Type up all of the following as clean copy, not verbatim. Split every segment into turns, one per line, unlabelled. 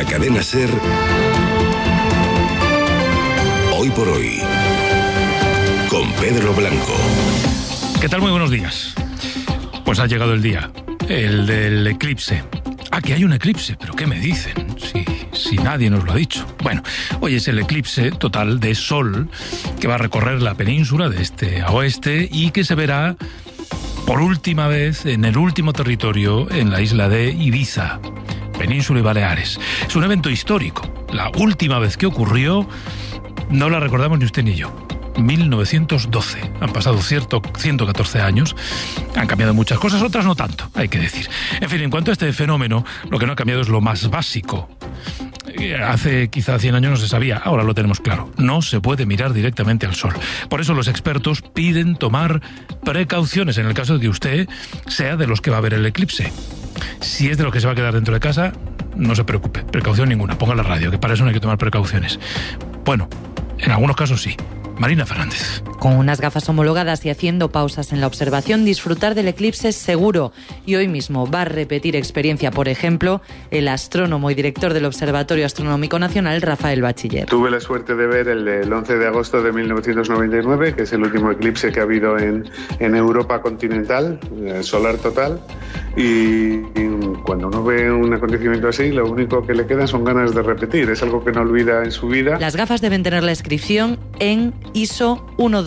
cadena SER, Hoy por Hoy, con Pedro Blanco.
¿Qué tal? Muy buenos días. Pues ha llegado el día, el del eclipse. Ah, que hay un eclipse, pero ¿qué me dicen? Si nadie nos lo ha dicho. Bueno, hoy es el eclipse total de Sol que va a recorrer la península de este a oeste y que se verá por última vez en el último territorio en la isla de Ibiza, Península y Baleares. Es un evento histórico. La última vez que ocurrió no la recordamos ni usted ni yo. 1912. Han pasado 114 años. Han cambiado muchas cosas, otras no tanto, hay que decir. En fin, en cuanto a este fenómeno, lo que no ha cambiado es lo más básico. Hace quizá 100 años no se sabía, ahora lo tenemos claro. No se puede mirar directamente al sol. Por eso los expertos piden tomar precauciones en el caso de que usted sea de los que va a ver el eclipse. Si es de los que se va a quedar dentro de casa, no se preocupe, precaución ninguna. Ponga la radio, que para eso no hay que tomar precauciones. Bueno, en algunos casos sí. Marina Fernández.
Con unas gafas homologadas y haciendo pausas en la observación, disfrutar del eclipse es seguro. Y hoy mismo va a repetir experiencia, por ejemplo, el astrónomo y director del Observatorio Astronómico Nacional, Rafael Bachiller.
Tuve la suerte de ver el del 11 de agosto de 1999, que es el último eclipse que ha habido en Europa continental, solar total. Y cuando uno ve un acontecimiento así, lo único que le queda son ganas de repetir. Es algo que no olvida en su vida.
Las gafas deben tener la inscripción en ISO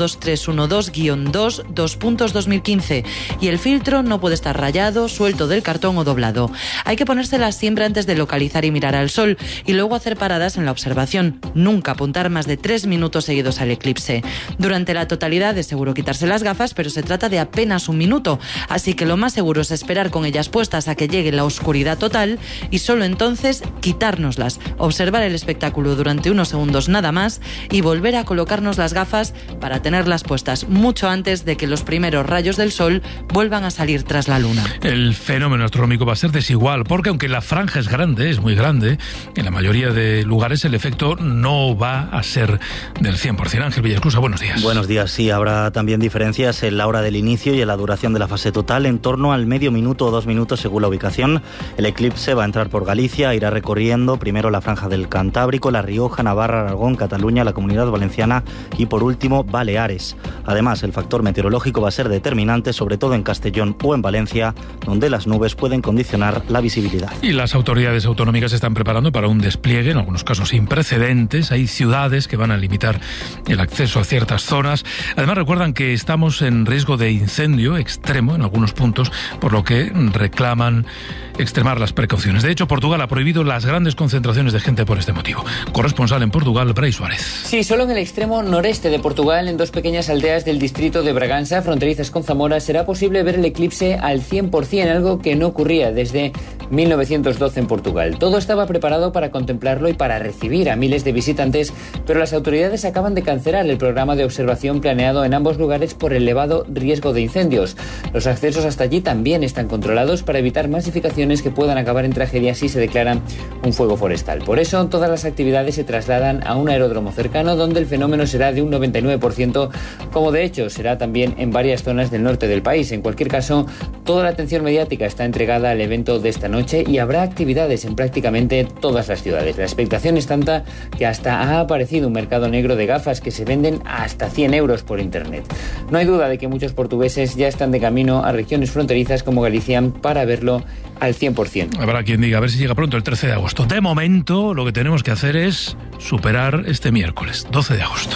12312-2.2015 y el filtro no puede estar rayado, suelto del cartón o doblado. Hay que ponérselas siempre antes de localizar y mirar al sol y luego hacer paradas en la observación. Nunca apuntar más de 3 minutos seguidos al eclipse. Durante la totalidad es seguro quitarse las gafas, pero se trata de apenas un minuto, así que lo más seguro es esperar con ellas puestas a que llegue la oscuridad total y solo entonces quitárnoslas, observar el espectáculo durante unos segundos nada más y volver a colocarnos las gafas para tenerlas puestas mucho antes de que los primeros rayos del sol vuelvan a salir tras la luna.
El fenómeno astronómico va a ser desigual, porque aunque la franja es grande, es muy grande, en la mayoría de lugares el efecto no va a ser del 100%. Ángel Villasclusa, buenos días.
Buenos días, sí, habrá también diferencias en la hora del inicio y en la duración de la fase total, en torno al medio minuto o 2 minutos según la ubicación. El eclipse va a entrar por Galicia, irá recorriendo primero la franja del Cantábrico, La Rioja, Navarra, Aragón, Cataluña, la Comunidad Valenciana y por último Baleares. Además, el factor meteorológico va a ser determinante, sobre todo en Castellón o en Valencia, donde las nubes pueden condicionar la visibilidad.
Y las autoridades autonómicas se están preparando para un despliegue, en algunos casos sin precedentes. Hay ciudades que van a limitar el acceso a ciertas zonas. Además, recuerdan que estamos en riesgo de incendio extremo en algunos puntos, por lo que reclaman extremar las precauciones. De hecho, Portugal ha prohibido las grandes concentraciones de gente por este motivo. Corresponsal en Portugal, Bray Suárez.
Sí, solo en el extremo noreste de Portugal, en 2 pequeñas aldeas del distrito de Bragança, fronterizas con Zamora, será posible ver el eclipse al 100%, algo que no ocurría desde 1912 en Portugal. Todo estaba preparado para contemplarlo y para recibir a miles de visitantes, pero las autoridades acaban de cancelar el programa de observación planeado en ambos lugares por el elevado riesgo de incendios. Los accesos hasta allí también están controlados para evitar masificaciones que puedan acabar en tragedias si se declara un fuego forestal. Por eso, todas las actividades se trasladan a un aeródromo cercano, donde el fenómeno será de un 99%, como de hecho será también en varias zonas del norte del país. En cualquier caso, toda la atención mediática está entregada al evento de esta noche y habrá actividades en prácticamente todas las ciudades. La expectación es tanta que hasta ha aparecido un mercado negro de gafas que se venden a hasta 100 euros por internet. No hay duda de que muchos portugueses ya están de camino a regiones fronterizas como Galicia para verlo al 100%.
Habrá quien diga, a ver si llega pronto el 13 de agosto. De momento, lo que tenemos que hacer es superar este miércoles, 12 de agosto.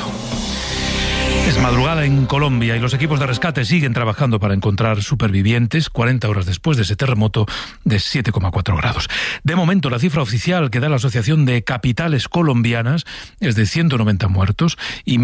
Es madrugada en Colombia y los equipos de rescate siguen trabajando para encontrar supervivientes 40 horas después de ese terremoto de 7,4 grados. De momento, la cifra oficial que da la Asociación de Capitales Colombianas es de 190 muertos y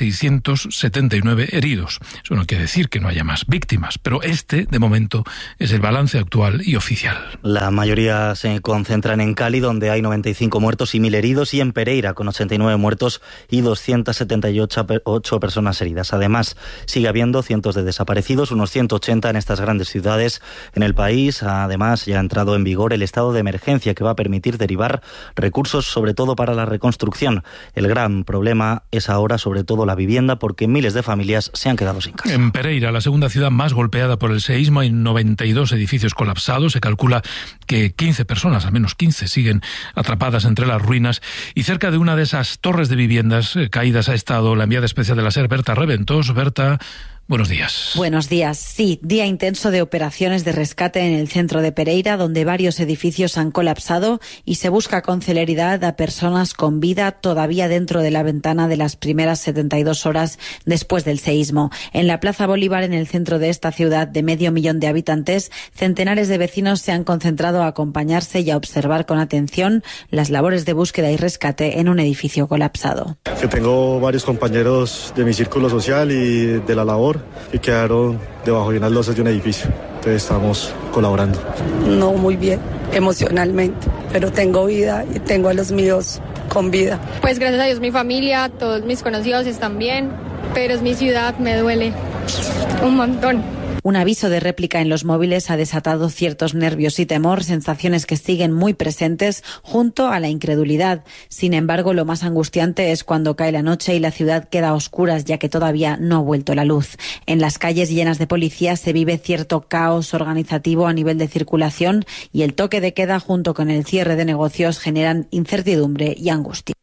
1.679 heridos. Eso no quiere decir que no haya más víctimas, pero este, de momento, es el balance actual y oficial.
La mayoría se concentran en Cali, donde hay 95 muertos y 1.000 heridos, y en Pereira, con 89 muertos y 278 personas personas heridas. Además, sigue habiendo cientos de desaparecidos, unos 180 en estas grandes ciudades. En el país, además, ya ha entrado en vigor el estado de emergencia que va a permitir derivar recursos, sobre todo para la reconstrucción. El gran problema es ahora, sobre todo, la vivienda, porque miles de familias se han quedado sin casa.
En Pereira, la segunda ciudad más golpeada por el seísmo, hay 92 edificios colapsados. Se calcula que 15 personas, al menos 15, siguen atrapadas entre las ruinas. Y cerca de una de esas torres de viviendas caídas ha estado la enviada especial de la SER, Berta Reventós. Berta, buenos días.
Buenos días. Sí, día intenso de operaciones de rescate en el centro de Pereira, donde varios edificios han colapsado y se busca con celeridad a personas con vida todavía dentro de la ventana de las primeras 72 horas después del seísmo. En la Plaza Bolívar, en el centro de esta ciudad de 500.000 de habitantes, centenares de vecinos se han concentrado a acompañarse y a observar con atención las labores de búsqueda y rescate en un edificio colapsado.
Que tengo varios compañeros de mi círculo social y de la labor que quedaron debajo de unas losas de un edificio. Entonces estamos colaborando.
No muy bien, emocionalmente, pero tengo vida y tengo a los míos con vida.
Pues gracias a Dios mi familia, todos mis conocidos están bien, pero es mi ciudad, me duele un montón.
Un aviso de réplica en los móviles ha desatado ciertos nervios y temor, sensaciones que siguen muy presentes junto a la incredulidad. Sin embargo, lo más angustiante es cuando cae la noche y la ciudad queda a oscuras, ya que todavía no ha vuelto la luz. En las calles llenas de policías se vive cierto caos organizativo a nivel de circulación y el toque de queda junto con el cierre de negocios generan incertidumbre y angustia.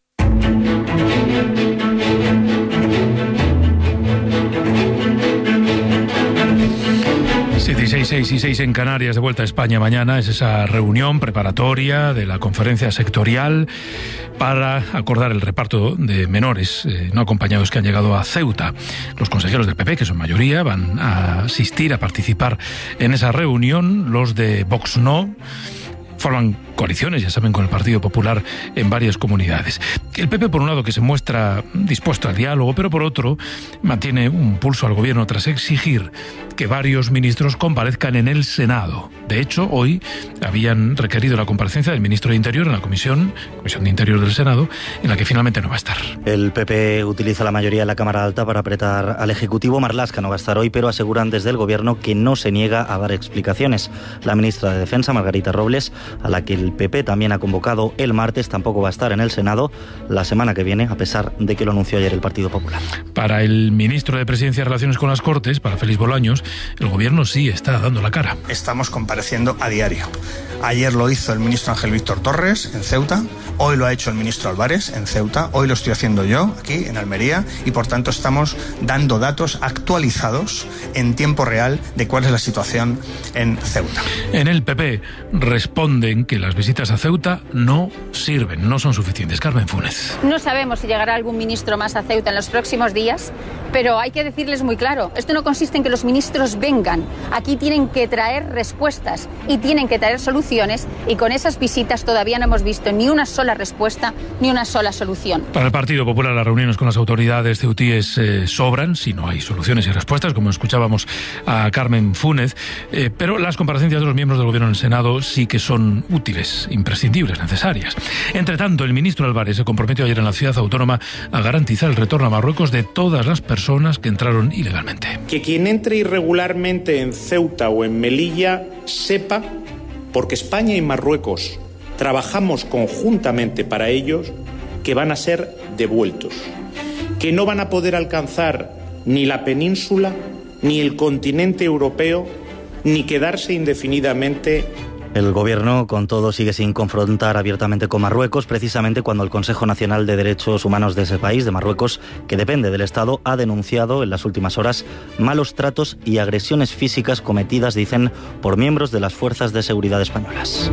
6 y 6 en Canarias, de vuelta a España mañana. Es esa reunión preparatoria de la conferencia sectorial para acordar el reparto de menores no acompañados que han llegado a Ceuta. Los consejeros del PP, que son mayoría, van a asistir, a participar en esa reunión. Los de Vox no. Forman coaliciones, ya saben, con el Partido Popular en varias comunidades. El PP, por un lado, que se muestra dispuesto al diálogo, pero por otro, mantiene un pulso al gobierno tras exigir que varios ministros comparezcan en el Senado. De hecho, hoy habían requerido la comparecencia del ministro de Interior en la Comisión de Interior del Senado, en la que finalmente no va a estar.
El PP utiliza la mayoría de la Cámara Alta para apretar al Ejecutivo. Marlaska no va a estar hoy, pero aseguran desde el gobierno que no se niega a dar explicaciones. La ministra de Defensa, Margarita Robles, a la que el PP también ha convocado el martes, tampoco va a estar en el Senado la semana que viene, a pesar de que lo anunció ayer el Partido Popular.
Para el ministro de Presidencia y Relaciones con las Cortes, para Félix Bolaños, el gobierno sí está dando la cara.
Estamos compareciendo a diario. Ayer lo hizo el ministro Ángel Víctor Torres en Ceuta, hoy lo ha hecho el ministro Álvarez en Ceuta, hoy lo estoy haciendo yo aquí en Almería y por tanto estamos dando datos actualizados en tiempo real de cuál es la situación en Ceuta.
En el PP responden que las visitas a Ceuta no sirven, no son suficientes. Carmen Funes.
No sabemos si llegará algún ministro más a Ceuta en los próximos días, pero hay que decirles muy claro, esto no consiste en que los ministros vengan, aquí tienen que traer respuestas y tienen que traer soluciones y con esas visitas todavía no hemos visto ni una sola respuesta ni una sola solución.
Para el Partido Popular las reuniones con las autoridades ceutíes sobran si no hay soluciones y respuestas, como escuchábamos a Carmen Funes, pero las comparecencias de los miembros del gobierno en el Senado sí que son útiles, imprescindibles, necesarias. Entre tanto, el ministro Álvarez se comprometió ayer en la ciudad autónoma a garantizar el retorno a Marruecos de todas las personas que entraron ilegalmente.
Que quien entre irregularmente en Ceuta o en Melilla sepa, porque España y Marruecos trabajamos conjuntamente para ellos, que van a ser devueltos, que no van a poder alcanzar ni la península, ni el continente europeo, ni quedarse indefinidamente.
El gobierno, con todo, sigue sin confrontar abiertamente con Marruecos, precisamente cuando el Consejo Nacional de Derechos Humanos de ese país, de Marruecos, que depende del Estado, ha denunciado en las últimas horas malos tratos y agresiones físicas cometidas, dicen, por miembros de las fuerzas de seguridad españolas.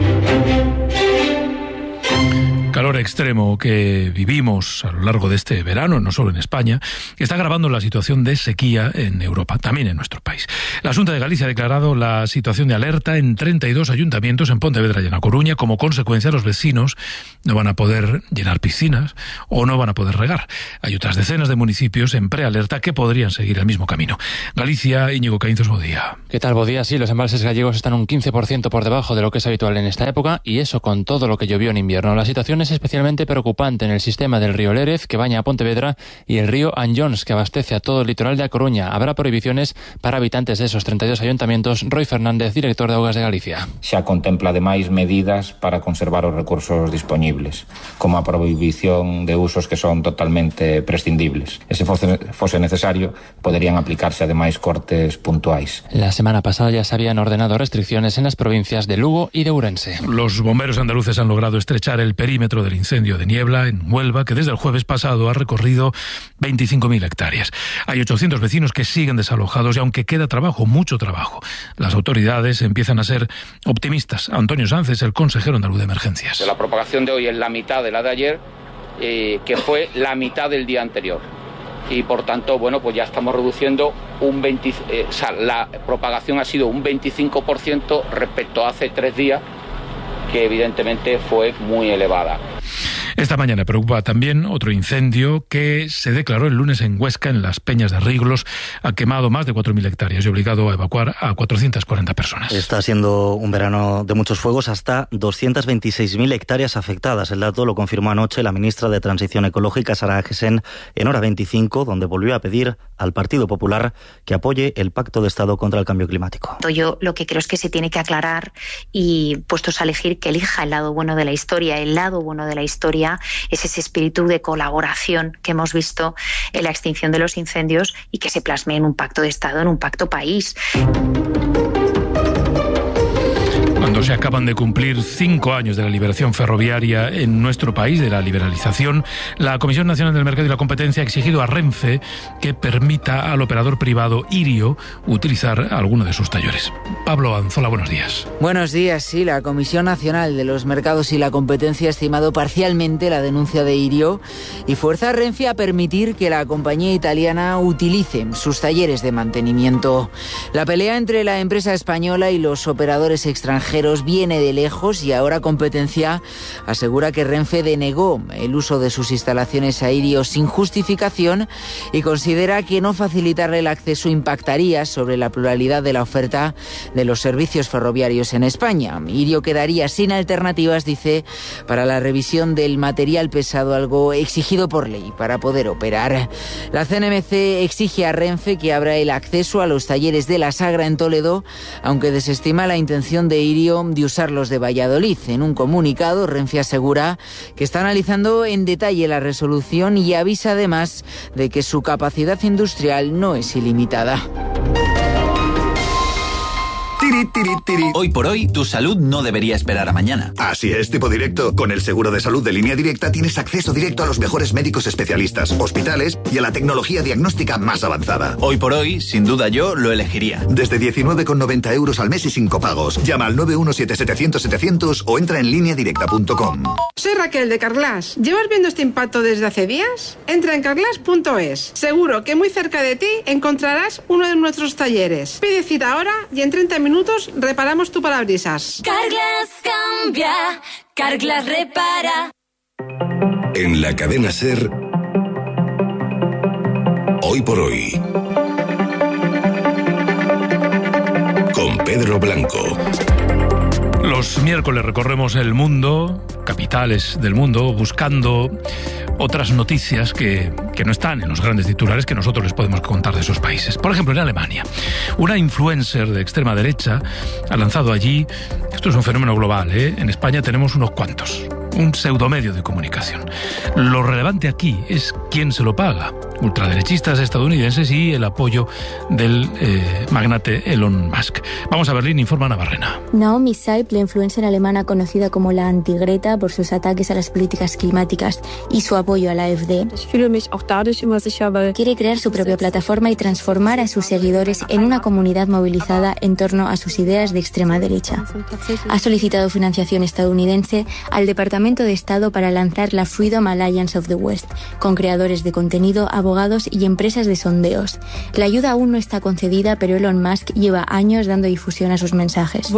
Calor extremo que vivimos a lo largo de este verano, no solo en España, está agravando la situación de sequía en Europa, también en nuestro país. La Xunta de Galicia ha declarado la situación de alerta en 32 ayuntamientos en Pontevedra y en A Coruña. Como consecuencia, los vecinos no van a poder llenar piscinas o no van a poder regar. Hay otras decenas de municipios en prealerta que podrían seguir el mismo camino. Galicia, Íñigo Caínzos, Bodía.
¿Qué tal, Bodía? Sí, los embalses gallegos están un 15% por debajo de lo que es habitual en esta época y eso con todo lo que llovió en invierno. La situación es especialmente preocupante en el sistema del río Lérez, que baña a Pontevedra, y el río Anllóns, que abastece a todo el litoral de A Coruña. Habrá prohibiciones para habitantes de esos 32 ayuntamientos. Roy Fernández, director de Augas de Galicia.
Xa contempla ademais medidas para conservar os recursos disponibles, como a prohibición de usos que son totalmente prescindibles. E se fose necesario, poderían aplicarse ademais cortes puntuais.
La semana pasada ya se habían ordenado restricciones en las provincias de Lugo y de Ourense.
Los bomberos andaluces han logrado estrechar el perímetro del incendio de Niebla, en Huelva, que desde el jueves pasado ha recorrido 25.000 hectáreas. Hay 800 vecinos que siguen desalojados y aunque queda trabajo, mucho trabajo, las autoridades empiezan a ser optimistas. Antonio Sánchez, el consejero andaluz de emergencias.
La propagación de hoy es la mitad de la de ayer, que fue la mitad del día anterior. Y por tanto, bueno, pues ya estamos reduciendo la propagación ha sido un 25% respecto a hace 3 días, que evidentemente fue muy elevada.
Esta mañana preocupa también otro incendio que se declaró el lunes en Huesca, en las Peñas de Riglos. Ha quemado más de 4.000 hectáreas y obligado a evacuar a 440 personas.
Está siendo un verano de muchos fuegos, hasta 226.000 hectáreas afectadas. El dato lo confirmó anoche la ministra de Transición Ecológica, Sara Agesen, en Hora 25, donde volvió a pedir al Partido Popular que apoye el Pacto de Estado contra el Cambio Climático.
Yo lo que creo es que se tiene que aclarar y, puestos a elegir, que elija el lado bueno de la historia. El lado bueno de la historia es ese espíritu de colaboración que hemos visto en la extinción de los incendios y que se plasme en un pacto de Estado, en un pacto país.
Cuando se acaban de cumplir 5 años de la liberación ferroviaria en nuestro país, de la liberalización, la Comisión Nacional del Mercado y la Competencia ha exigido a Renfe que permita al operador privado Irio utilizar alguno de sus talleres. Pablo Anzola, buenos días.
Buenos días, sí. La Comisión Nacional de los Mercados y la Competencia ha estimado parcialmente la denuncia de Irio y fuerza a Renfe a permitir que la compañía italiana utilice sus talleres de mantenimiento. La pelea entre la empresa española y los operadores extranjeros viene de lejos y ahora Competencia asegura que Renfe denegó el uso de sus instalaciones a Irio sin justificación y considera que no facilitarle el acceso impactaría sobre la pluralidad de la oferta de los servicios ferroviarios en España. Irio quedaría sin alternativas, dice, para la revisión del material pesado, algo exigido por ley para poder operar. La CNMC exige a Renfe que abra el acceso a los talleres de la Sagra en Toledo, aunque desestima la intención de Irio de usar los de Valladolid. En un comunicado, Renfe asegura que está analizando en detalle la resolución y avisa además de que su capacidad industrial no es ilimitada.
Hoy por hoy, tu salud no debería esperar a mañana.
Así es, Tipo Directo. Con el seguro de salud de Línea Directa tienes acceso directo a los mejores médicos especialistas, hospitales y a la tecnología diagnóstica más avanzada.
Hoy por hoy, sin duda yo lo elegiría.
Desde 19,90 euros al mes y sin copagos. Llama al 917-700-700 o entra en lineadirecta.com.
Soy Raquel de Carglass. ¿Llevas viendo este impacto desde hace días? Entra en carglass.es. Seguro que muy cerca de ti encontrarás uno de nuestros talleres. Pide cita ahora y en 30 minutos reparamos tu parabrisas.
Carglass cambia, Carglass repara.
En la cadena SER, Hoy por Hoy, con Pedro Blanco.
Los miércoles recorremos el mundo, capitales del mundo, buscando otras noticias que no están en los grandes titulares que nosotros les podemos contar de esos países. Por ejemplo, en Alemania, una influencer de extrema derecha ha lanzado allí, esto es un fenómeno global, en España tenemos unos cuantos, un pseudomedio de comunicación. Lo relevante aquí es quién se lo paga. Ultraderechistas estadounidenses y el apoyo del magnate Elon Musk. Vamos a Berlín, informa Ana Barrena.
Naomi Saib, la influencer alemana conocida como la antigreta por sus ataques a las políticas climáticas y su apoyo a la AfD, quiere crear su propia plataforma y transformar a sus seguidores en una comunidad movilizada en torno a sus ideas de extrema derecha. Ha solicitado financiación estadounidense al Departamento de Estado para lanzar la Freedom Alliance of the West, con creadores de contenido a abogados y empresas de sondeos. La ayuda aún no está concedida, pero Elon Musk lleva años dando difusión a sus mensajes.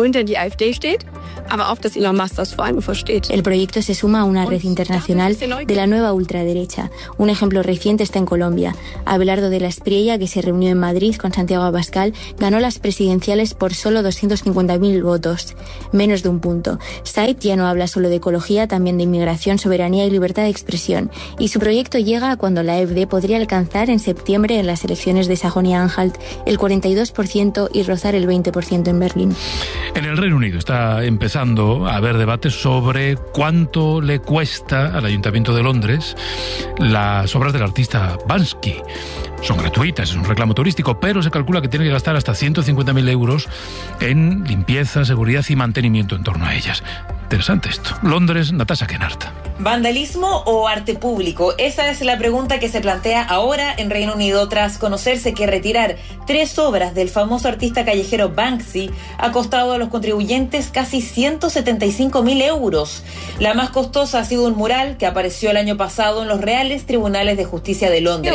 El proyecto se suma a una red internacional de la nueva ultraderecha. Un ejemplo reciente está en Colombia. Abelardo de la Espriella, que se reunió en Madrid con Santiago Abascal, ganó las presidenciales por solo 250.000 votos, menos de un punto. Said ya no habla solo de ecología, también de inmigración, soberanía y libertad de expresión. Y su proyecto llega cuando la AfD podría alcanzar en septiembre en las elecciones de Sajonia-Anhalt el 42% y rozar el 20% en Berlín.
En el Reino Unido está empezando a haber debates sobre cuánto le cuesta al Ayuntamiento de Londres las obras del artista Banksy. Son gratuitas, es un reclamo turístico, pero se calcula que tiene que gastar hasta 150.000 euros en limpieza, seguridad y mantenimiento en torno a ellas. Interesante esto. Londres, Natasha Kennard.
¿Vandalismo o arte público? Esa es la pregunta que se plantea ahora en Reino Unido tras conocerse que retirar 3 obras del famoso artista callejero Banksy ha costado a los contribuyentes casi 175.000 euros. La más costosa ha sido un mural que apareció el año pasado en los Reales Tribunales de Justicia de Londres.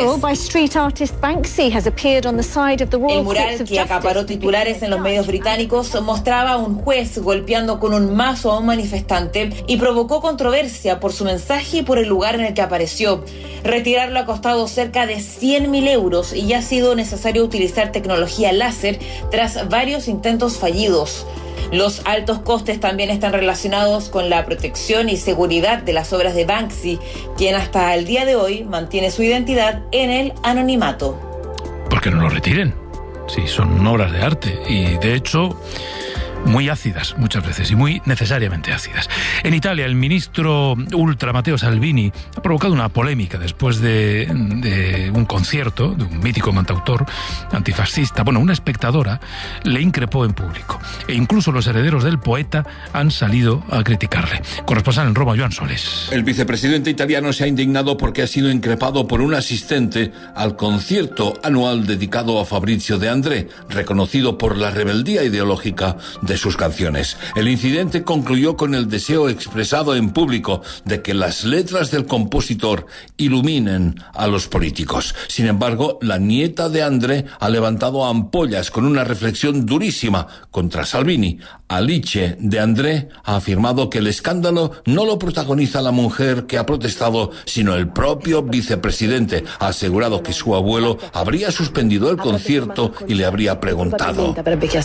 El mural, que acaparó titulares en los medios británicos, mostraba a un juez golpeando con un mazo a un manifestante y provocó controversia por su mensaje y por el lugar en el que apareció. Retirarlo ha costado cerca de 100.000 euros y ya ha sido necesario utilizar tecnología láser tras varios intentos fallidos. Los altos costes también están relacionados con la protección y seguridad de las obras de Banksy, quien hasta el día de hoy mantiene su identidad en el anonimato.
¿Por qué no lo retiren? Sí, son obras de arte y, de hecho, muy ácidas muchas veces y muy necesariamente ácidas. En Italia, el ministro ultra Matteo Salvini ha provocado una polémica después de un concierto de un mítico cantautor antifascista. Bueno, una espectadora le increpó en público e incluso los herederos del poeta han salido a criticarle. Corresponsal en Roma, Joan Soles.
El vicepresidente italiano se ha indignado porque ha sido increpado por un asistente al concierto anual dedicado a Fabrizio De André, reconocido por la rebeldía ideológica de sus canciones. El incidente concluyó con el deseo expresado en público de que las letras del compositor iluminen a los políticos. Sin embargo, la nieta de André ha levantado ampollas con una reflexión durísima contra Salvini. Alice De André ha afirmado que el escándalo no lo protagoniza la mujer que ha protestado, sino el propio vicepresidente. Ha asegurado que su abuelo habría suspendido el concierto y le habría preguntado: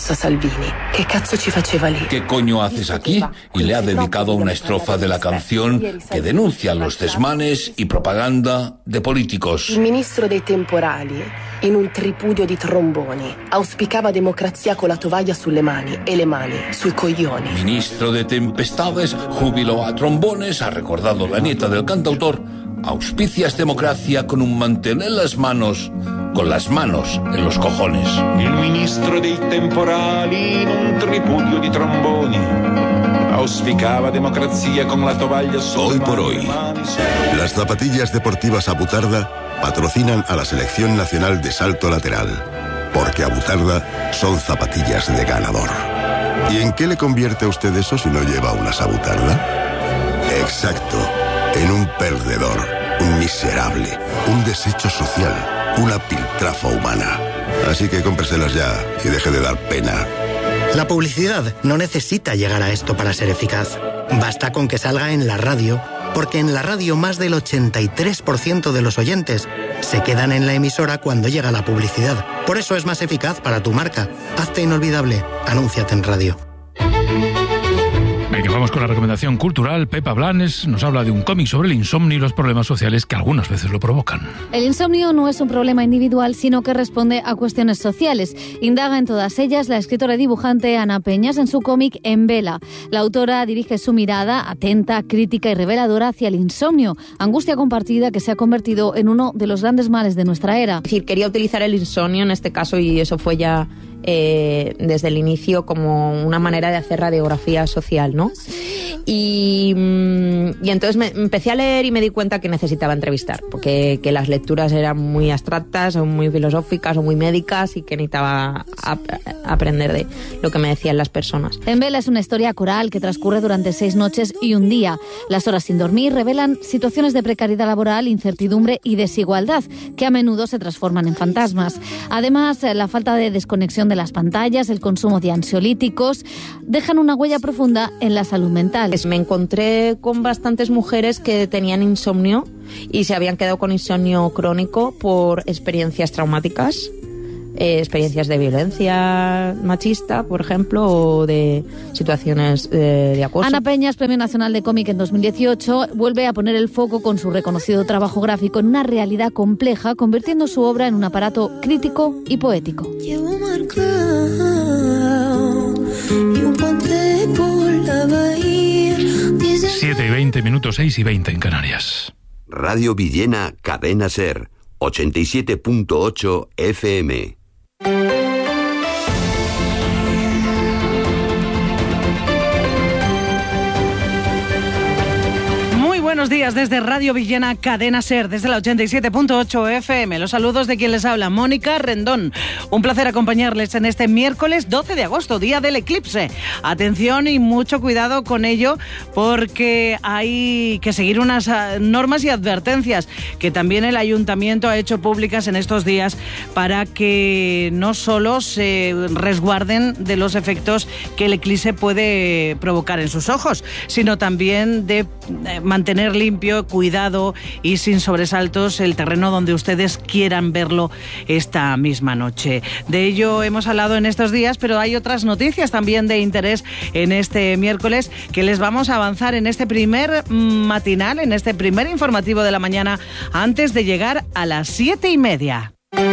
¿qué coño haces aquí? Y le ha dedicado una estrofa de la canción que denuncia los desmanes y propaganda de políticos.
Il ministro dei temporali, in un tripudio di tromboni, auspicava democrazia con la tovaglia sulle mani e le mani sui coglioni.
Ministro de tempestades, júbilo a trombones, ha recordado la nieta del cantautor. Auspicias democracia con un mantel en las manos, con las manos en los cojones.
Il ministro dei temporali in un tripudio di tromboni auspicaba democracia con la tovalla sulle
Hoy por hoy, las zapatillas deportivas Abutarda patrocinan a la Selección Nacional de Salto Lateral, porque Abutarda son zapatillas de ganador. ¿Y en qué le convierte a usted eso si no lleva unas Abutarda? Exacto, en un perdedor, un miserable, un desecho social, una piltrafa humana. Así que cómpreselas ya y deje de dar pena.
La publicidad no necesita llegar a esto para ser eficaz. Basta con que salga en la radio, porque en la radio más del 83% de los oyentes se quedan en la emisora cuando llega la publicidad. Por eso es más eficaz para tu marca. Hazte inolvidable. Anúnciate en radio.
Venga, vamos con la recomendación cultural. Pepa Blanes nos habla de un cómic sobre el insomnio y los problemas sociales que algunas veces lo provocan.
El insomnio no es un problema individual, sino que responde a cuestiones sociales. Indaga en todas ellas la escritora y dibujante Ana Peñas en su cómic En Vela. La autora dirige su mirada atenta, crítica y reveladora hacia el insomnio, angustia compartida que se ha convertido en uno de los grandes males de nuestra era.
Es decir, quería utilizar el insomnio en este caso, y eso fue ya desde el inicio, como una manera de hacer radiografía social, ¿no? Y Y entonces me empecé a leer y me di cuenta que necesitaba entrevistar, porque que las lecturas eran muy abstractas o muy filosóficas o muy médicas y que necesitaba aprender de lo que me decían las personas.
En Vela es una historia coral que transcurre durante 6 noches y un día. Las horas sin dormir revelan situaciones de precariedad laboral, incertidumbre y desigualdad que a menudo se transforman en fantasmas. Además, la falta de desconexión de las pantallas, el consumo de ansiolíticos, dejan una huella profunda en la salud mental.
Me encontré con bastantes mujeres que tenían insomnio y se habían quedado con insomnio crónico por experiencias traumáticas, experiencias de violencia machista, por ejemplo, o de situaciones de acoso.
Ana Peñas, Premio Nacional de Cómic en 2018, vuelve a poner el foco con su reconocido trabajo gráfico en una realidad compleja, convirtiendo su obra en un aparato crítico y poético.
7:20, 6:20 en Canarias.
Radio Villena, Cadena SER, 87.8 FM.
Buenos días desde Radio Villena, Cadena SER, desde la 87.8 FM. Los saludos de quien les habla, Mónica Rendón. Un placer acompañarles en este miércoles 12 de agosto, día del eclipse. Atención y mucho cuidado con ello, porque hay que seguir unas normas y advertencias que también el Ayuntamiento ha hecho públicas en estos días para que no solo se resguarden de los efectos que el eclipse puede provocar en sus ojos, sino también de mantener limpio, cuidado y sin sobresaltos el terreno donde ustedes quieran verlo esta misma noche. De ello hemos hablado en estos días, pero hay otras noticias también de interés en este miércoles que les vamos a avanzar en este primer matinal, en este primer informativo de la mañana, antes de llegar a las 7:30.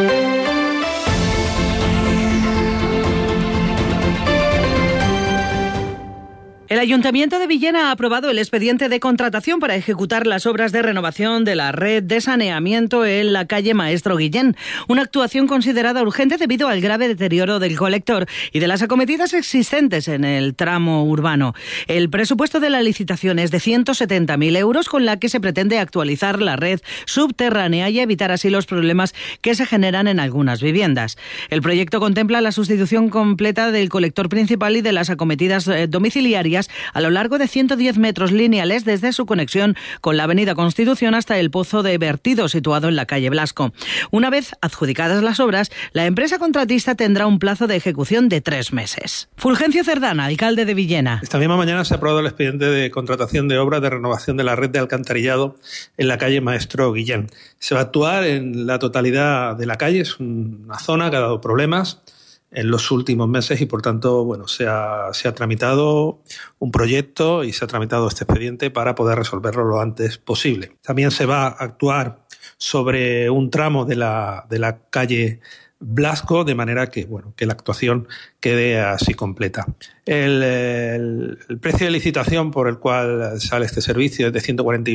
El Ayuntamiento de Villena ha aprobado el expediente de contratación para ejecutar las obras de renovación de la red de saneamiento en la calle Maestro Guillén, una actuación considerada urgente debido al grave deterioro del colector y de las acometidas existentes en el tramo urbano. El presupuesto de la licitación es de 170.000 euros, con la que se pretende actualizar la red subterránea y evitar así los problemas que se generan en algunas viviendas. El proyecto contempla la sustitución completa del colector principal y de las acometidas domiciliarias a lo largo de 110 metros lineales desde su conexión con la avenida Constitución hasta el pozo de vertido situado en la calle Blasco. Una vez adjudicadas las obras, la empresa contratista tendrá un plazo de ejecución de 3 meses. Fulgencio Cerdán, alcalde de Villena.
Esta misma mañana se ha aprobado el expediente de contratación de obras de renovación de la red de alcantarillado en la calle Maestro Guillén. Se va a actuar en la totalidad de la calle, es una zona que ha dado problemas en los últimos meses y, por tanto, se ha tramitado un proyecto y se ha tramitado este expediente para poder resolverlo lo antes posible. También se va a actuar sobre un tramo de la calle Blasco, de manera que la actuación quede así completa. El precio de licitación por el cual sale este servicio es de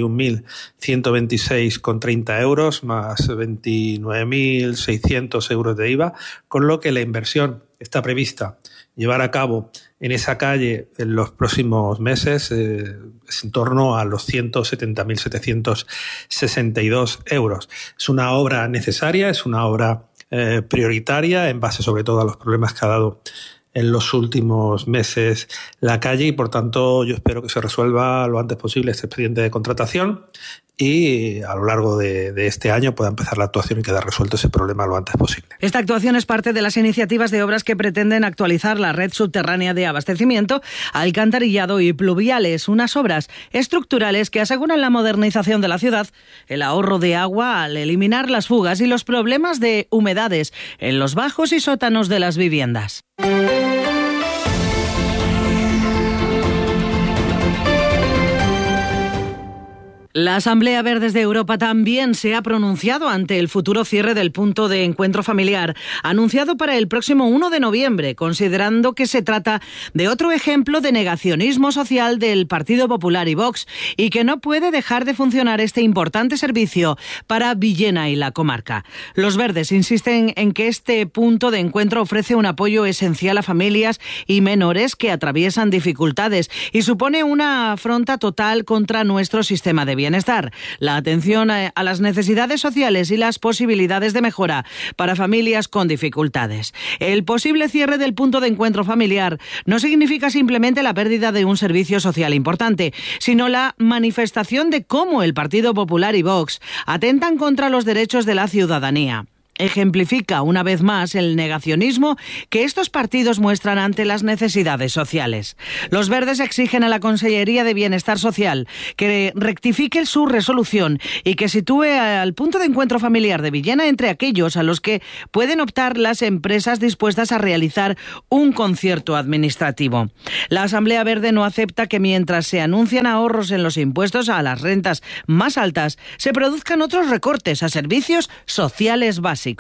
141.126,30 euros más 29.600 euros de IVA, con lo que la inversión está prevista llevar a cabo en esa calle en los próximos meses es en torno a los 170.762 euros. Es una obra necesaria, es una obra prioritaria en base sobre todo a los problemas que ha dado en los últimos meses la calle y, por tanto, yo espero que se resuelva lo antes posible este expediente de contratación y a lo largo de este año pueda empezar la actuación y quedar resuelto ese problema lo antes posible.
Esta actuación es parte de las iniciativas de obras que pretenden actualizar la red subterránea de abastecimiento, alcantarillado y pluviales, unas obras estructurales que aseguran la modernización de la ciudad, el ahorro de agua al eliminar las fugas y los problemas de humedades en los bajos y sótanos de las viviendas. La Asamblea Verdes de Europa también se ha pronunciado ante el futuro cierre del punto de encuentro familiar, anunciado para el próximo 1 de noviembre, considerando que se trata de otro ejemplo de negacionismo social del Partido Popular y Vox, y que no puede dejar de funcionar este importante servicio para Villena y la comarca. Los Verdes insisten en que este punto de encuentro ofrece un apoyo esencial a familias y menores que atraviesan dificultades y supone una afronta total contra nuestro sistema de bienestar, la atención a las necesidades sociales y las posibilidades de mejora para familias con dificultades. El posible cierre del punto de encuentro familiar no significa simplemente la pérdida de un servicio social importante, sino la manifestación de cómo el Partido Popular y Vox atentan contra los derechos de la ciudadanía. Ejemplifica una vez más el negacionismo que estos partidos muestran ante las necesidades sociales. Los Verdes exigen a la Consellería de Bienestar Social que rectifique su resolución y que sitúe al punto de encuentro familiar de Villena entre aquellos a los que pueden optar las empresas dispuestas a realizar un concierto administrativo. La Asamblea Verde no acepta que mientras se anuncian ahorros en los impuestos a las rentas más altas, se produzcan otros recortes a servicios sociales básicos.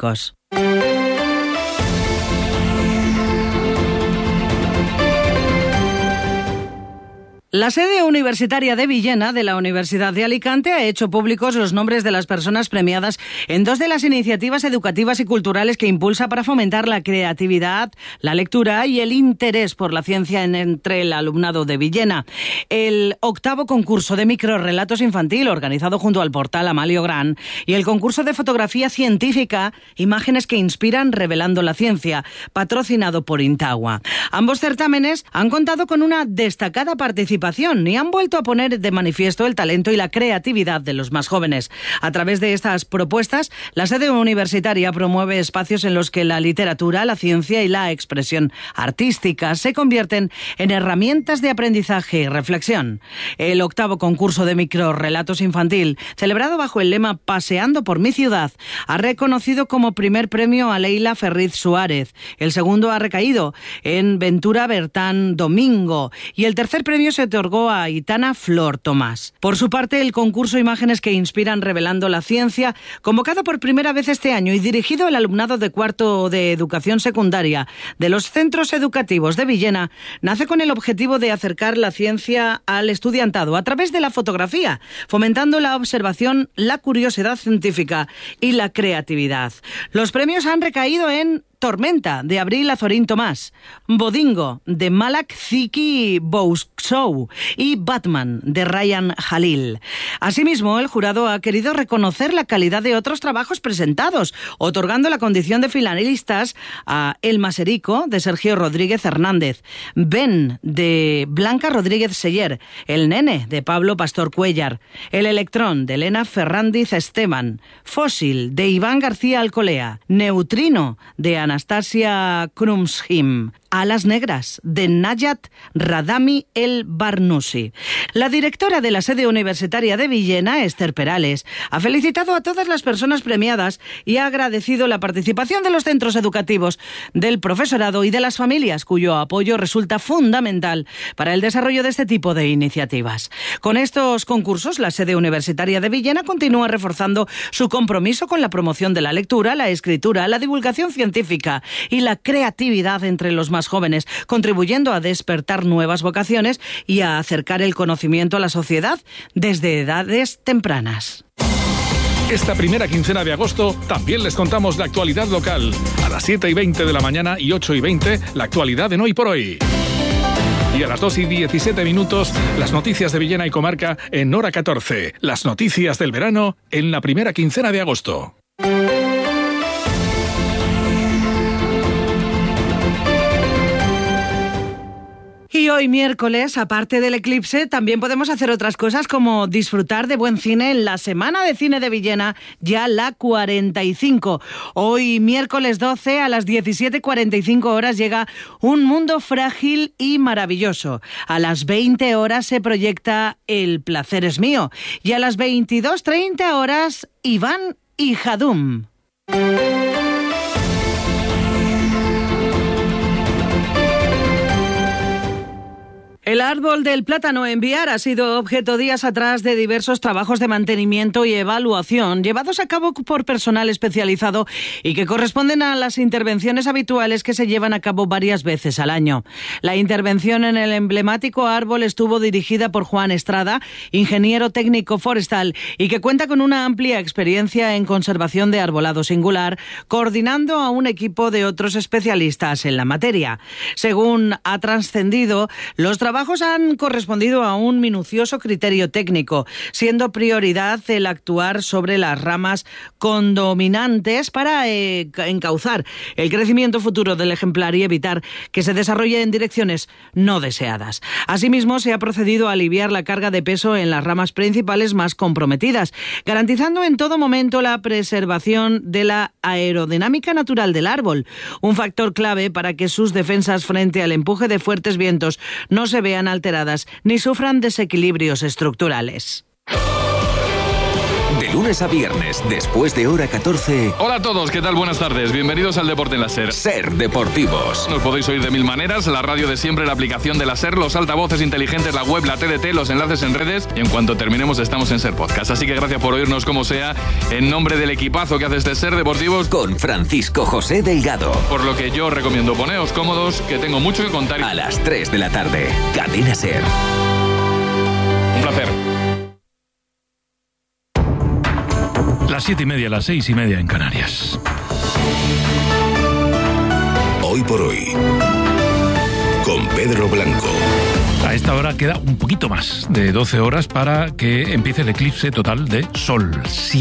La sede universitaria de Villena de la Universidad de Alicante ha hecho públicos los nombres de las personas premiadas en 2 de las iniciativas educativas y culturales que impulsa para fomentar la creatividad, la lectura y el interés por la ciencia entre el alumnado de Villena. El 8º concurso de microrrelatos infantil, organizado junto al portal Amalio Gran, y el concurso de fotografía científica, Imágenes que inspiran revelando la ciencia, patrocinado por Intagua. Ambos certámenes han contado con una destacada participación y han vuelto a poner de manifiesto el talento y la creatividad de los más jóvenes. A través de estas propuestas, la sede universitaria promueve espacios en los que la literatura, la ciencia y la expresión artística se convierten en herramientas de aprendizaje y reflexión. El 8º concurso de microrrelatos infantil, celebrado bajo el lema Paseando por mi ciudad, ha reconocido como primer premio a Leila Ferriz Suárez. El segundo ha recaído en Ventura Bertán Domingo y el tercer premio se otorgó a Aitana Flor Tomás. Por su parte, el concurso Imágenes que inspiran revelando la ciencia, convocado por primera vez este año y dirigido al alumnado de 4º de educación secundaria de los centros educativos de Villena, nace con el objetivo de acercar la ciencia al estudiantado a través de la fotografía, fomentando la observación, la curiosidad científica y la creatividad. Los premios han recaído en Tormenta, de Abril Azorín Tomás, Bodingo, de Malak Ziki Bouksou y Batman, de Ryan Jalil. Asimismo, el jurado ha querido reconocer la calidad de otros trabajos presentados, otorgando la condición de finalistas a El Maserico, de Sergio Rodríguez Hernández, Ben, de Blanca Rodríguez Seller, El Nene, de Pablo Pastor Cuellar, El Electrón, de Elena Ferrandiz Esteban, Fósil, de Iván García Alcolea, Neutrino, de Anastasia Krumshim, Alas Negras, de Nayat Radami El Barnusi. La directora de la sede universitaria de Villena, Esther Perales, ha felicitado a todas las personas premiadas y ha agradecido la participación de los centros educativos, del profesorado y de las familias, cuyo apoyo resulta fundamental para el desarrollo de este tipo de iniciativas. Con estos concursos, la sede universitaria de Villena continúa reforzando su compromiso con la promoción de la lectura, la escritura, la divulgación científica y la creatividad entre los más jóvenes, contribuyendo a despertar nuevas vocaciones y a acercar el conocimiento a la sociedad desde edades tempranas.
Esta primera quincena de agosto también les contamos la actualidad local. A las 7:20 de la mañana y 8:20, la actualidad en Hoy por Hoy. Y a las 2:17, las noticias de Villena y comarca en Hora 14. Las noticias del verano en la primera quincena de agosto.
Y hoy miércoles, aparte del eclipse, también podemos hacer otras cosas como disfrutar de buen cine en la Semana de Cine de Villena, ya la 45. Hoy miércoles 12 a las 17:45 horas llega Un mundo frágil y maravilloso. A las 20 horas se proyecta El placer es mío. Y a las 22:30 horas, Iván y Jadum. El árbol del plátano en Biar ha sido objeto días atrás de diversos trabajos de mantenimiento y evaluación llevados a cabo por personal especializado y que corresponden a las intervenciones habituales que se llevan a cabo varias veces al año. La intervención en el emblemático árbol estuvo dirigida por Juan Estrada, ingeniero técnico forestal y que cuenta con una amplia experiencia en conservación de arbolado singular, coordinando a un equipo de otros especialistas en la materia. Según ha trascendido, los trabajos han correspondido a un minucioso criterio técnico, siendo prioridad el actuar sobre las ramas condominantes para encauzar el crecimiento futuro del ejemplar y evitar que se desarrolle en direcciones no deseadas. Asimismo, se ha procedido a aliviar la carga de peso en las ramas principales más comprometidas, garantizando en todo momento la preservación de la aerodinámica natural del árbol, un factor clave para que sus defensas frente al empuje de fuertes vientos no se vean alteradas ni sufran desequilibrios estructurales.
De lunes a viernes, después de hora 14...
Hola a todos, ¿qué tal? Buenas tardes. Bienvenidos al Deporte en la SER.
SER Deportivos.
Nos podéis oír de mil maneras, la radio de siempre, la aplicación de la SER, los altavoces inteligentes, la web, la TDT, los enlaces en redes y en cuanto terminemos estamos en SER Podcast. Así que gracias por oírnos como sea, en nombre del equipazo que hace este SER Deportivos.
Con Francisco José Delgado.
Por lo que yo os recomiendo poneos cómodos, que tengo mucho que contar.
A las 3 de la tarde, Cadena SER.
Un placer.
Las 7:30, las 6:30 en Canarias.
Hoy por hoy, con Pedro Blanco.
A esta hora queda un poquito más de 12 horas para que empiece el eclipse total de Sol.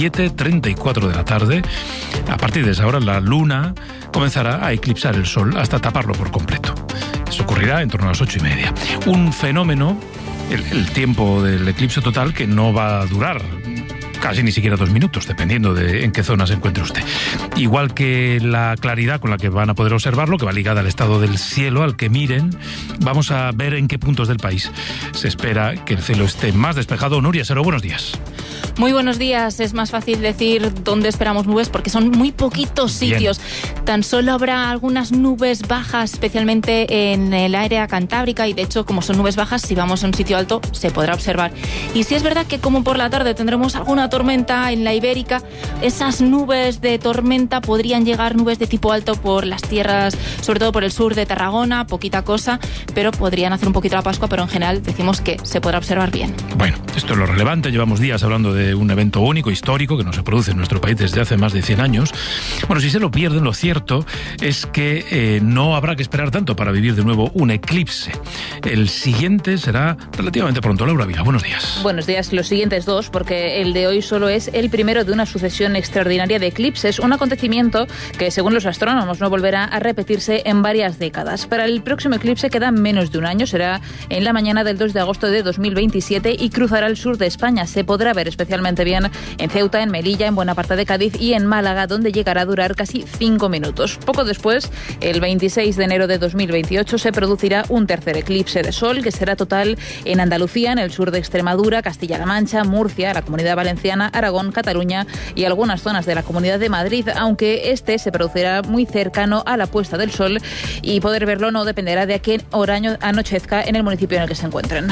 7:34 de la tarde. A partir de esa hora, la Luna comenzará a eclipsar el Sol hasta taparlo por completo. Eso ocurrirá en torno a las 8:30. Un fenómeno, el tiempo del eclipse total, que no va a durar casi ni siquiera 2 minutos, dependiendo de en qué zona se encuentre usted. Igual que la claridad con la que van a poder observarlo, que va ligada al estado del cielo, al que miren, vamos a ver en qué puntos del país se espera que el cielo esté más despejado. Nuria Sero, buenos días.
Muy buenos días. Es más fácil decir dónde esperamos nubes porque son muy poquitos sitios. Bien. Tan solo habrá algunas nubes bajas, especialmente en el área cantábrica, y de hecho, como son nubes bajas, si vamos a un sitio alto se podrá observar. Y sí es verdad que como por la tarde tendremos alguna tormenta en la Ibérica, esas nubes de tormenta podrían llegar, nubes de tipo alto por las tierras, sobre todo por el sur de Tarragona, poquita cosa, pero podrían hacer un poquito la Pascua, pero en general decimos que se podrá observar bien.
Bueno, esto es lo relevante. Llevamos días hablando de un evento único, histórico, que no se produce en nuestro país desde hace más de 100 años. Bueno, si se lo pierden, lo cierto es que no habrá que esperar tanto para vivir de nuevo un eclipse. El siguiente será relativamente pronto. Laura Vila, buenos días.
Buenos días. Los siguientes dos, porque el de hoy solo es el primero de una sucesión extraordinaria de eclipses, un acontecimiento que, según los astrónomos, no volverá a repetirse en varias décadas. Para el próximo eclipse queda menos de un año, será en la mañana del 2 de agosto de 2027 y cruzará el sur de España. Se podrá ver especialmente bien en Ceuta, en Melilla, en buena parte de Cádiz y en Málaga, donde llegará a durar casi 5 minutos. Poco después, el 26 de enero de 2028, se producirá un tercer eclipse de sol, que será total en Andalucía, en el sur de Extremadura, Castilla-La Mancha, Murcia, la Comunidad Valenciana, Aragón, Cataluña y algunas zonas de la Comunidad de Madrid, aunque este se producirá muy cercano a la puesta del sol y poder verlo no dependerá de a qué hora anochezca en el municipio en el que se encuentren.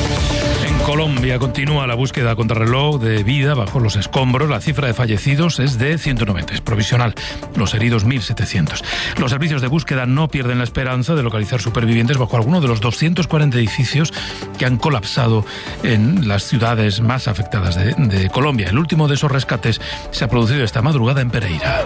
En Colombia continúa la búsqueda a contrarreloj de vida bajo los escombros. La cifra de fallecidos es de 190, es provisional. Los heridos 1.700. Los servicios de búsqueda no pierden la esperanza de localizar supervivientes bajo alguno de los 240 edificios que han colapsado en las ciudades más afectadas de Colombia. El último de esos rescates se ha producido esta madrugada en Pereira.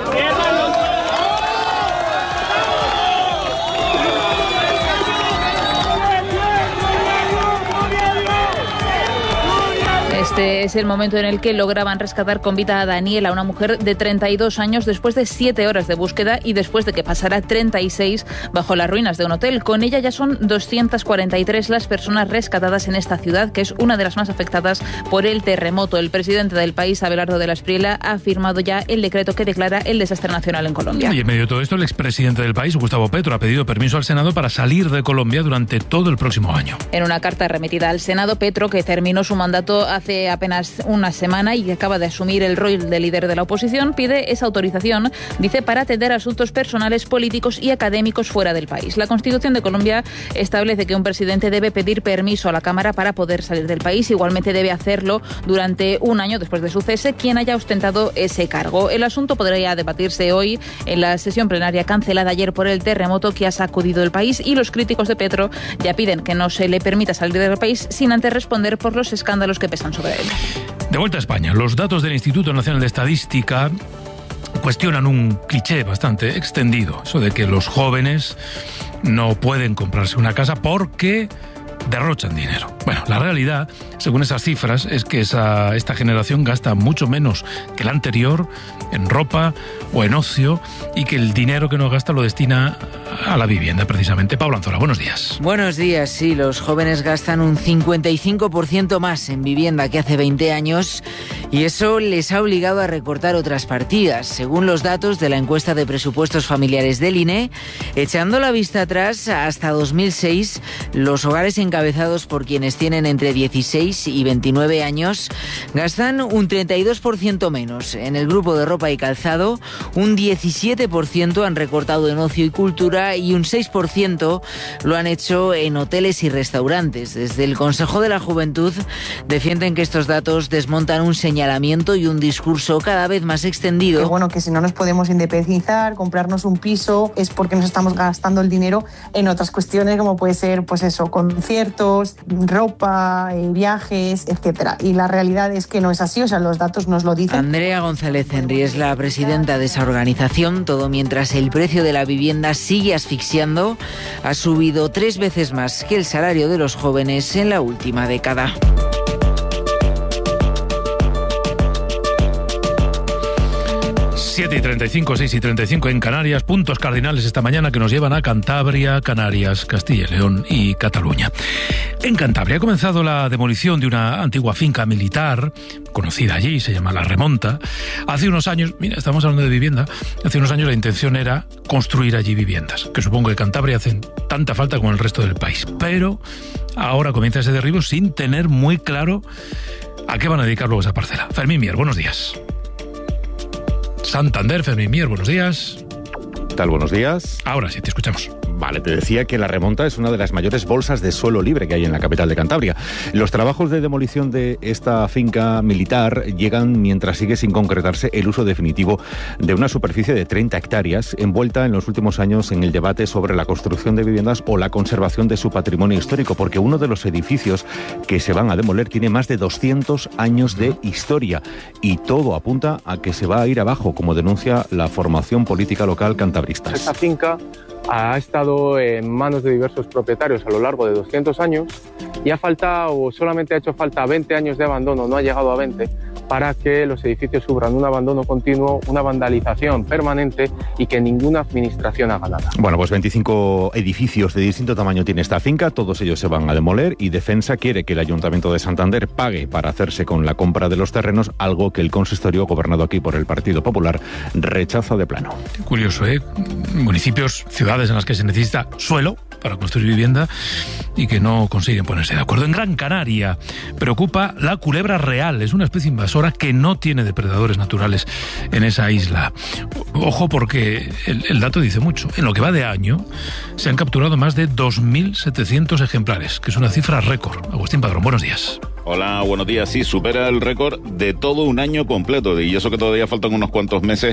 Este es el momento en el que lograban rescatar con vida a Daniela, una mujer de 32 años, después de 7 horas de búsqueda y después de que pasara 36 bajo las ruinas de un hotel. Con ella ya son 243 las personas rescatadas en esta ciudad, que es una de las más afectadas por el terremoto. El presidente del país, Abelardo de la Espriella, ha firmado ya el decreto que declara el desastre nacional en Colombia.
Y en medio de todo esto, el expresidente del país, Gustavo Petro, ha pedido permiso al Senado para salir de Colombia durante todo el próximo año.
En una carta remitida al Senado, Petro, que terminó su mandato hace hace apenas una semana y que acaba de asumir el rol de líder de la oposición, pide esa autorización, dice, para atender asuntos personales, políticos y académicos fuera del país. La Constitución de Colombia establece que un presidente debe pedir permiso a la Cámara para poder salir del país. Igualmente debe hacerlo durante un año después de su cese quien haya ostentado ese cargo. El asunto podría debatirse hoy en la sesión plenaria cancelada ayer por el terremoto que ha sacudido el país, y los críticos de Petro ya piden que no se le permita salir del país sin antes responder por los escándalos que pesan sobre él.
De vuelta a España, los datos del Instituto Nacional de Estadística cuestionan un cliché bastante extendido, eso de que los jóvenes no pueden comprarse una casa porque derrochan dinero. Bueno, la realidad, según esas cifras, es que esta generación gasta mucho menos que la anterior en ropa o en ocio, y que el dinero que no gasta lo destina a la vivienda, precisamente. Pablo Anzola, buenos días.
Buenos días, sí, los jóvenes gastan un 55% más en vivienda que hace 20 años, y eso les ha obligado a recortar otras partidas. Según los datos de la encuesta de presupuestos familiares del INE, echando la vista atrás hasta 2006, los hogares encabezados por quienes tienen entre 16 y 29 años gastan un 32% menos. En el grupo de ropa y calzado, un 17% han recortado en ocio y cultura, y un 6% lo han hecho en hoteles y restaurantes. Desde el Consejo de la Juventud defienden que estos datos desmontan un señalamiento y un discurso cada vez más extendido.
Que bueno, que si no nos podemos independizar, comprarnos un piso, es porque nos estamos gastando el dinero en otras cuestiones, como puede ser, pues eso, conciertos, ropa, viajes, etcétera. Y la realidad es que no es así, o sea, los datos nos lo dicen.
Andrea González Henry es la presidenta de esa organización. Todo mientras el precio de la vivienda sigue asfixiando, ha subido 3 veces más que el salario de los jóvenes en la última década.
y 35, 6 y 35 en Canarias, puntos cardinales esta mañana que nos llevan a Cantabria, Canarias, Castilla y León y Cataluña. En Cantabria ha comenzado la demolición de una antigua finca militar, conocida allí, se llama La Remonta. Hace unos años, mira, estamos hablando de vivienda, hace unos años la intención era construir allí viviendas, que supongo que Cantabria hacen tanta falta como el resto del país. Pero ahora comienza ese derribo sin tener muy claro a qué van a dedicar luego esa parcela. Fermín Mier, buenos días. Santander, Fermín Mier, buenos días.
¿Qué tal? Buenos días.
Ahora sí, te escuchamos.
Vale, te decía que La Remonta es una de las mayores bolsas de suelo libre que hay en la capital de Cantabria. Los trabajos de demolición de esta finca militar llegan mientras sigue sin concretarse el uso definitivo de una superficie de 30 hectáreas, envuelta en los últimos años en el debate sobre la construcción de viviendas o la conservación de su patrimonio histórico, porque uno de los edificios que se van a demoler tiene más de 200 años de historia, y todo apunta a que se va a ir abajo, como denuncia la formación política local cantabrista.
Esta finca ha estado en manos de diversos propietarios a lo largo de 200 años y solamente ha hecho falta 20 años de abandono, no ha llegado a 20, para que los edificios sufran un abandono continuo, una vandalización permanente y que ninguna administración haga nada.
Bueno, pues 25 edificios de distinto tamaño tiene esta finca, todos ellos se van a demoler, y Defensa quiere que el Ayuntamiento de Santander pague para hacerse con la compra de los terrenos, algo que el consistorio, gobernado aquí por el Partido Popular, rechaza de plano.
Qué curioso, ¿eh? Municipios, ciudades en las que se necesita suelo para construir vivienda y que no consiguen ponerse de acuerdo. En Gran Canaria preocupa la culebra real. Es una especie invasora que no tiene depredadores naturales en esa isla. Ojo, porque el dato dice mucho. En lo que va de año se han capturado más de 2.700 ejemplares, que es una cifra récord. Agustín Padrón, buenos días.
Hola, buenos días. Sí, supera el récord de todo un año completo, y eso que todavía faltan unos cuantos meses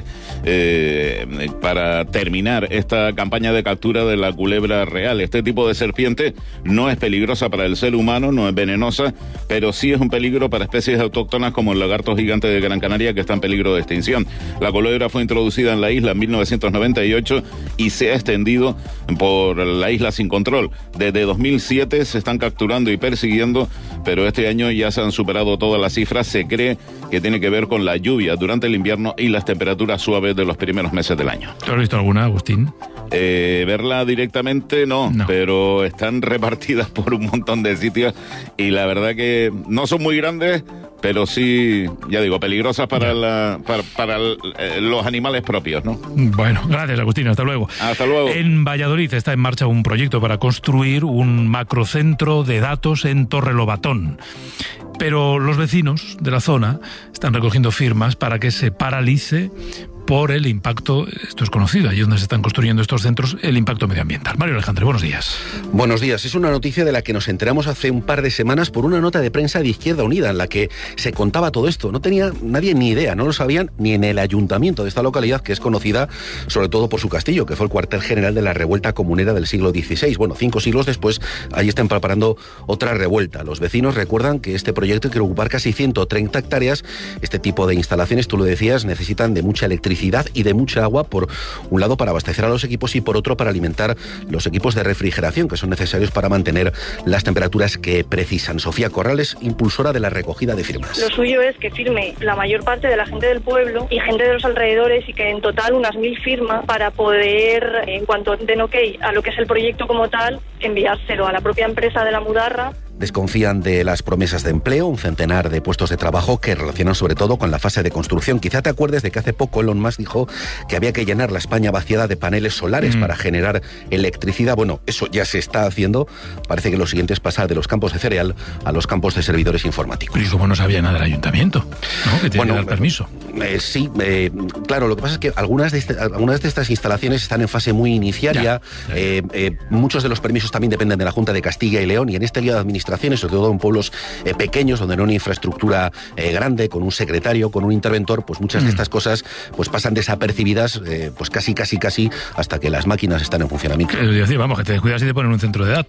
para terminar esta campaña de captura de la culebra real. Este tipo de serpiente no es peligrosa para el ser humano, no es venenosa, pero sí es un peligro para especies autóctonas como el lagarto gigante de Gran Canaria, que está en peligro de extinción. La culebra fue introducida en la isla en 1998 y se ha extendido por la isla sin control. Desde 2007 se están capturando y persiguiendo, pero este año ya se han superado todas las cifras. Se cree que tiene que ver con la lluvia durante el invierno y las temperaturas suaves de los primeros meses del año.
¿Tú has visto alguna, Agustín?
Verla directamente no, pero están repartidas por un montón de sitios y la verdad que no son muy grandes, pero sí, ya digo, peligrosas para los animales propios, ¿no?
Bueno, gracias, Agustín, hasta luego.
Hasta luego.
En Valladolid está en marcha un proyecto para construir un macrocentro de datos en Torrelobatón. Pero los vecinos de la zona están recogiendo firmas para que se paralice por el impacto, esto es conocido, allí donde se están construyendo estos centros, el impacto medioambiental. Mario Alejandre, buenos días.
Buenos días. Es una noticia de la que nos enteramos hace un par de semanas por una nota de prensa de Izquierda Unida en la que se contaba todo esto. No tenía nadie ni idea, no lo sabían ni en el ayuntamiento de esta localidad, que es conocida sobre todo por su castillo, que fue el cuartel general de la revuelta comunera del siglo XVI. Bueno, 5 siglos después, ahí están preparando otra revuelta. Los vecinos recuerdan que este proyecto quiere ocupar casi 130 hectáreas. Este tipo de instalaciones, tú lo decías, necesitan de mucha electricidad y de mucha agua, por un lado para abastecer a los equipos y por otro para alimentar los equipos de refrigeración que son necesarios para mantener las temperaturas que precisan. Sofía Corrales, impulsora de la recogida de firmas.
Lo suyo es que firme la mayor parte de la gente del pueblo y gente de los alrededores, y que en total unas 1000 firmas para poder, en cuanto den ok a lo que es el proyecto como tal, enviárselo a la propia empresa de la Mudarra.
Desconfían de las promesas de empleo, un centenar de puestos de trabajo que relacionan sobre todo con la fase de construcción. Quizá te acuerdes de que hace poco Elon Musk dijo que había que llenar la España vaciada de paneles solares para generar electricidad. Bueno, eso ya se está haciendo. Parece que lo siguiente es pasar de los campos de cereal a los campos de servidores informáticos.
¿Y cómo no sabía nada del ayuntamiento? ¿No? Que tiene que dar permiso.
Sí, claro, lo que pasa es que algunas de estas instalaciones están en fase muy iniciaria. Muchos de los permisos también dependen de la Junta de Castilla y León, y en este lío de administraciones, sobre todo en pueblos pequeños, donde no hay una infraestructura grande, con un secretario, con un interventor, pues muchas de estas cosas pues pasan desapercibidas, pues casi hasta que las máquinas están en funcionamiento.
Vamos, que te descuidas y te ponen un centro de datos.